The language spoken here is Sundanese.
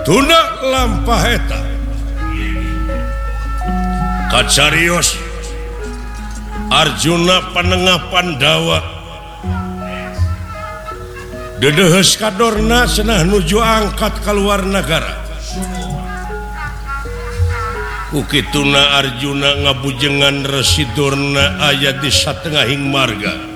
tuna lampaheta kacarios Arjuna Panengah Pandawa dedehes kadorna cenah nuju angkat keluar negara ukituna Arjuna ngabujengan residorna aya di satengahing marga